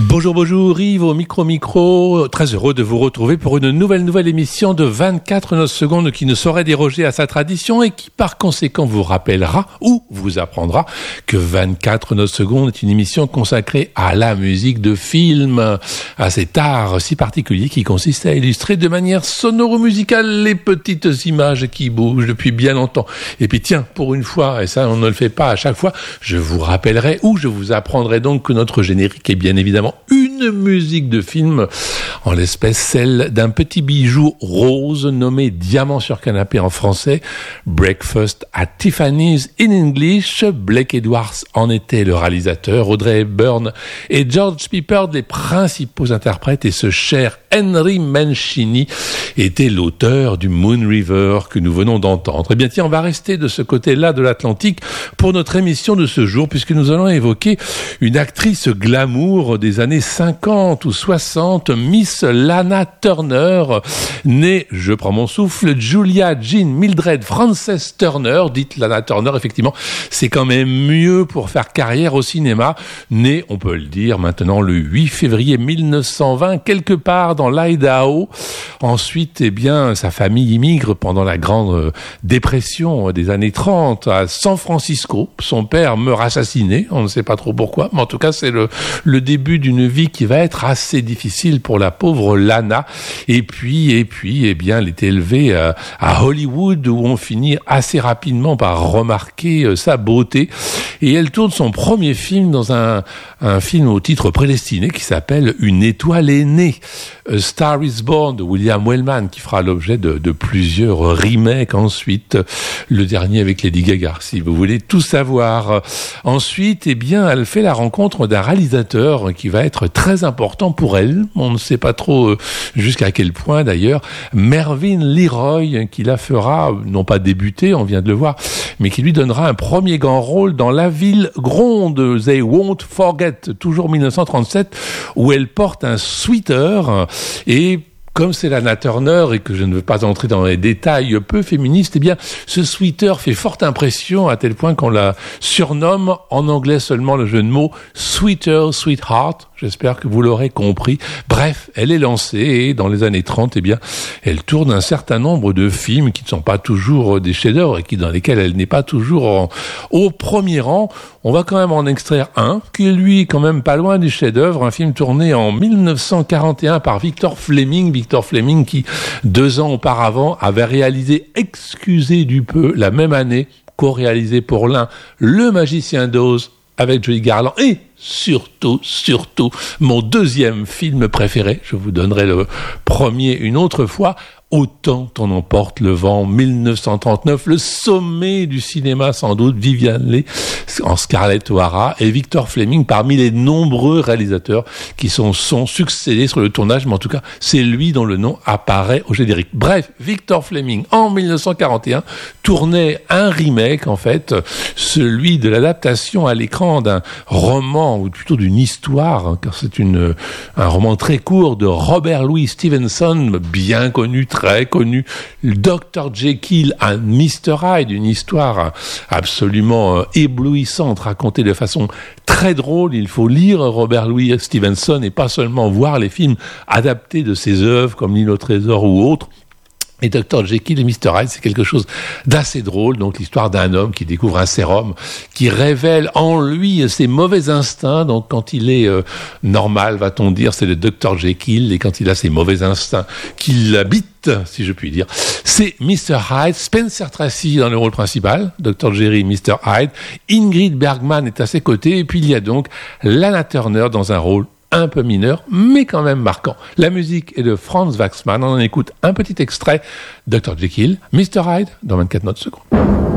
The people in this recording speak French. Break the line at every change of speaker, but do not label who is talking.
Bonjour Yves au micro. Très heureux de vous retrouver pour une nouvelle émission de 24 notes secondes qui ne saurait déroger à sa tradition et qui par conséquent vous rappellera ou vous apprendra que 24 notes secondes est une émission consacrée à la musique de film, à cet art si particulier qui consiste à illustrer de manière sonoro-musicale les petites images qui bougent depuis bien longtemps. Et puis tiens, pour une fois, et ça on ne le fait pas à chaque fois, je vous rappellerai ou je vous apprendrai donc que notre générique est bien évidemment une musique de film, en l'espèce celle d'un petit bijou rose nommé Diamant sur canapé en français, Breakfast at Tiffany's in English. Blake Edwards en était le réalisateur, Audrey Hepburn et George Peppard les principaux interprètes, et ce cher Henry Mancini était l'auteur du Moon River que nous venons d'entendre. Eh bien tiens, on va rester de ce côté-là de l'Atlantique pour notre émission de ce jour, puisque nous allons évoquer une actrice glamour des années 50 ou 60, Miss Lana Turner, née, je prends mon souffle, Julia Jean Mildred Frances Turner, dite Lana Turner, effectivement, c'est quand même mieux pour faire carrière au cinéma, née, on peut le dire maintenant, le 8 février 1920, quelque part dans l'Idaho. Ensuite, eh bien, sa famille immigre pendant la grande dépression des années 30 à San Francisco. Son père meurt assassiné, on ne sait pas trop pourquoi, mais en tout cas, c'est le début d'une vie qui va être assez difficile pour la pauvre Lana. Et puis, eh bien, elle est élevée à Hollywood, où on finit assez rapidement par remarquer sa beauté. Et elle tourne son premier film dans un film au titre prédestiné qui s'appelle Une étoile est née. A Star is Born de William Wellman, qui fera l'objet de plusieurs remakes ensuite. Le dernier avec Lady Gaga, si vous voulez tout savoir. Ensuite, eh bien, elle fait la rencontre d'un réalisateur qui va être très important pour elle. On ne sait pas trop jusqu'à quel point d'ailleurs. Mervyn LeRoy, qui la fera, non pas débuter, on vient de le voir, mais qui lui donnera un premier grand rôle dans La Ville Gronde, They Won't Forget, toujours 1937, où elle porte un sweater. Et comme c'est Lana Turner et que je ne veux pas entrer dans les détails peu féministes, eh bien, ce sweater fait forte impression à tel point qu'on la surnomme, en anglais seulement le jeu de mots, Sweater, Sweetheart. J'espère que vous l'aurez compris. Bref, elle est lancée et dans les années 30, eh bien, elle tourne un certain nombre de films qui ne sont pas toujours des chefs-d'œuvre et dans lesquels elle n'est pas toujours au premier rang. On va quand même en extraire un qui est lui quand même pas loin du chef-d'œuvre, un film tourné en 1941 par Victor Fleming qui 2 ans auparavant avait réalisé, excusez du peu, la même année, co-réalisé pour l'un, Le Magicien d'Oz avec Judy Garland, et surtout, mon deuxième film préféré, je vous donnerai le premier une autre fois, Autant on emporte le vent, 1939, le sommet du cinéma sans doute, Vivian Leigh en Scarlett O'Hara et Victor Fleming parmi les nombreux réalisateurs qui sont succédés sur le tournage, mais en tout cas c'est lui dont le nom apparaît au générique. Bref, Victor Fleming en 1941 tournait un remake en fait, celui de l'adaptation à l'écran d'un roman ou plutôt d'une histoire, car c'est un roman très court de Robert Louis Stevenson, bien connu, très connu, Dr. Jekyll and Mr. Hyde, une histoire absolument éblouissante, racontée de façon très drôle. Il faut lire Robert Louis Stevenson et pas seulement voir les films adaptés de ses œuvres comme L'île au trésor ou autres. Et Dr. Jekyll et Mr. Hyde, c'est quelque chose d'assez drôle. Donc, l'histoire d'un homme qui découvre un sérum qui révèle en lui ses mauvais instincts. Donc, quand il est normal, va-t-on dire, c'est le Dr. Jekyll. Et quand il a ses mauvais instincts qui l'habitent, si je puis dire, c'est Mr. Hyde. Spencer Tracy dans le rôle principal, Dr. Jerry, Mr. Hyde. Ingrid Bergman est à ses côtés. Et puis, il y a donc Lana Turner dans un rôle un peu mineur, mais quand même marquant. La musique est de Franz Waxman. On en écoute un petit extrait. Dr. Jekyll, Mr. Hyde, dans 24 notes secondes.